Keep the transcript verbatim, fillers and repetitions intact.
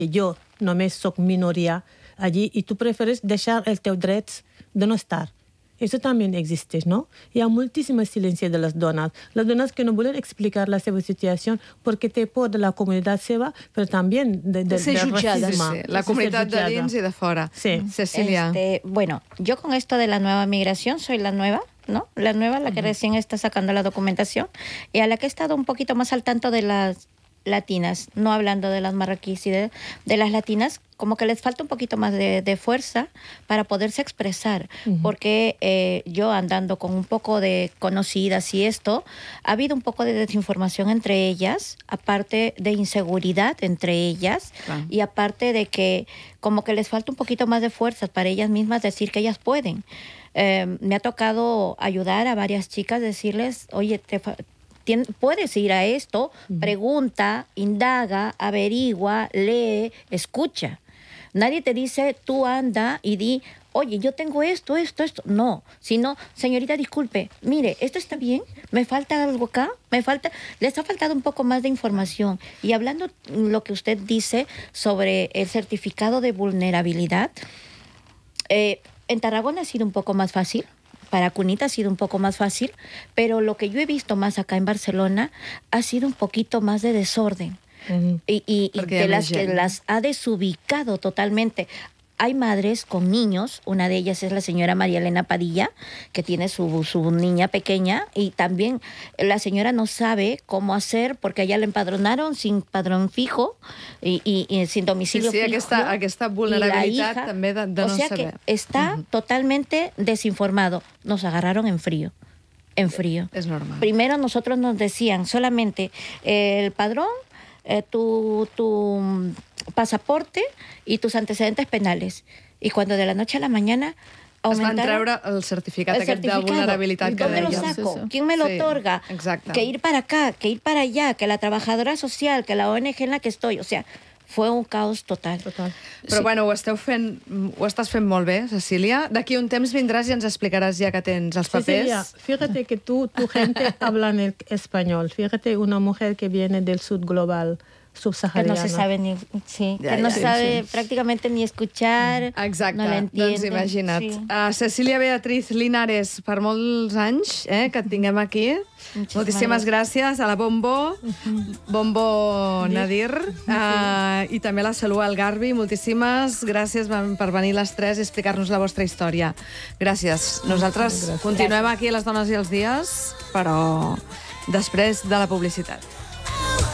jo només soc minoria allí i tu preferes deixar els teus drets de no estar. Eso también existe, ¿no? Hi ha moltíssim silenci de les dones. Les dones que no volen explicar la seva situació perquè té por de la comunitat seva, però també de, de, de ser jutjada. Sí, sí. La comunitat de dins i de fora. Sí. Cecilia. Este, bueno, yo con esto de la nueva migración soy la nueva, ¿no? La nueva, la que uh-huh. recién está sacando la documentación y a la que he estado un poquito más al tanto de las latinas, no hablando de las marroquíes y de, de las latinas, como que les falta un poquito más de, de fuerza para poderse expresar, uh-huh. porque eh, yo andando con un poco de conocidas y esto, ha habido un poco de desinformación entre ellas, aparte de inseguridad entre ellas, uh-huh. y aparte de que como que les falta un poquito más de fuerza para ellas mismas decir que ellas pueden. Eh, me ha tocado ayudar a varias chicas, decirles, oye, te fa- puedes ir a esto, pregunta, indaga, averigua, lee, escucha. Nadie te dice, tú anda y di, oye, yo tengo esto, esto, esto. No, sino, señorita, disculpe, mire, esto está bien, me falta algo acá, me falta, les ha faltado un poco más de información. Y hablando lo que usted dice sobre el certificado de vulnerabilidad, eh, en Tarragona ha sido un poco más fácil. Para Cunita ha sido un poco más fácil, pero lo que yo he visto más acá en Barcelona ha sido un poquito más de desorden. Uh-huh. Y, y, y de las que las ha desubicado totalmente. Hay madres con niños, una de ellas es la señora María Elena Padilla, que tiene su, su niña pequeña, y también la señora no sabe cómo hacer, porque allá la empadronaron sin padrón fijo y, y, y sin domicilio sí, sí, fijo. Aquesta, aquesta vulnerabilitat també de, de o no sea saber. Que está uh-huh. totalmente desinformado. Nos agarraron en frío. En frío. Es normal. Primero nosotros nos decían solamente eh, el padrón, eh, tu... tu pasaporte y tus antecedentes penales. Y cuando de la noche a la mañana aumentaron... Es van treure el certificat el aquest certificado. de vulnerabilitat que ¿Dónde dèiem. lo saco? Sí, sí. ¿Quién me lo sí, otorga? Exacte. Que ir para acá, que ir para allá, que la trabajadora social, que la O N G en la que estoy. O sea, fue un caos total. Total. Però sí. bueno, ho, esteu fent, ho estàs fent molt bé, Cecília. D'aquí un temps vindràs i ens explicaràs ja que tens els papers. Cecilia, fíjate que tú, tu gente habla en español. Fíjate, una mujer que viene del sur global, subsahariana. Que no se sabe ni, sí, ja, que no ja, sabe sí. prácticamente ni escuchar, Exacte, no la entiende. doncs imagina't. Sí. Uh, Cecília Beatriz Linares, per molts anys eh, que et tinguem aquí. Muchísimas Moltíssimes gràcies. A la Bombo, Bombo Nadir, uh, i també a la Salud Algarbi. Moltíssimes gràcies per venir les tres i explicar-nos la vostra història. Gràcies. Nosaltres gràcies. continuem aquí a Les Dones i els Dies, però després de la publicitat.